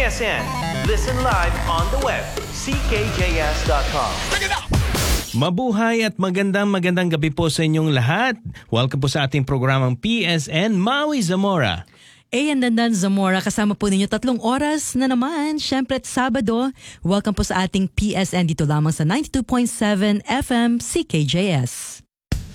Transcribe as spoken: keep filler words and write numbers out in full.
S N. Listen live on the web, c k j s dot com. Mabuhay at magandang magandang gabi po sa inyong lahat. Welcome po sa ating programang P S N Maui Zamora. Ayan, Dandan Zamora, kasama po ninyo tatlong oras na naman. Siyempre, Sabado, welcome po sa ating P S N dito lamang sa ninety-two point seven F M C K J S.